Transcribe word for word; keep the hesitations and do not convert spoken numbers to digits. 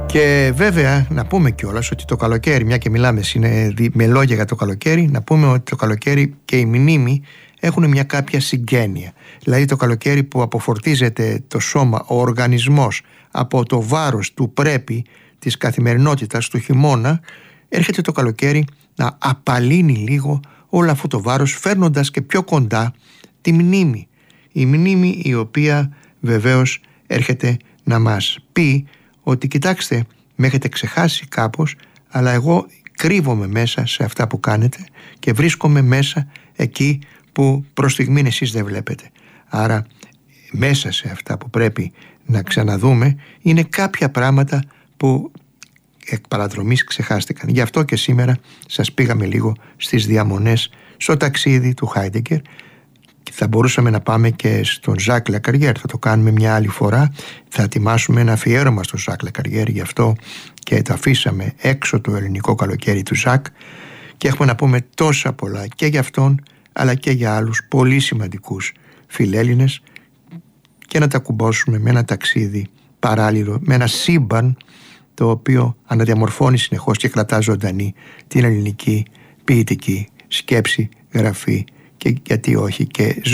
Και βέβαια να πούμε κιόλας ότι το καλοκαίρι, μια και μιλάμε με λόγια για το καλοκαίρι, να πούμε ότι το καλοκαίρι και η μνήμη έχουν μια κάποια συγγένεια. Δηλαδή το καλοκαίρι που αποφορτίζεται το σώμα, ο οργανισμός από το βάρος του πρέπει της καθημερινότητας του χειμώνα, έρχεται το καλοκαίρι να απαλύνει λίγο όλο αυτό το βάρος, φέρνοντας και πιο κοντά τη μνήμη. Η μνήμη η οποία βεβαίως έρχεται να μας πει ότι κοιτάξτε, με έχετε ξεχάσει κάπως, αλλά εγώ κρύβομαι μέσα σε αυτά που κάνετε και βρίσκομαι μέσα εκεί που προς στιγμήν εσείς δεν βλέπετε. Άρα μέσα σε αυτά που πρέπει να ξαναδούμε είναι κάποια πράγματα που εκ παραδρομής ξεχάστηκαν. Γι' αυτό και σήμερα σας πήγαμε λίγο στις διαμονές στο ταξίδι του Χάιντεγκερ. Θα μπορούσαμε να πάμε και στον Ζακ Λεκαριέρ, θα το κάνουμε μια άλλη φορά. Θα ετοιμάσουμε ένα αφιέρωμα στον Ζακ Λεκαριέρ, γι' αυτό και το αφήσαμε έξω το ελληνικό καλοκαίρι του Ζακ. Και έχουμε να πούμε τόσα πολλά και για αυτόν, αλλά και για άλλους πολύ σημαντικούς φιλέλληνες, και να τα κουμπώσουμε με ένα ταξίδι παράλληλο, με ένα σύμπαν το οποίο αναδιαμορφώνει συνεχώς και κρατά ζωντανή την ελληνική ποιητική σκέψη, γραφή και γιατί όχι και